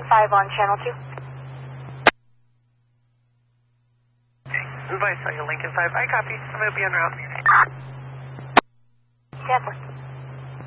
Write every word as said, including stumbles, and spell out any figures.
five on channel two. Advice on your Lincoln five. I copy. I'm going to be en route. Yes, sir.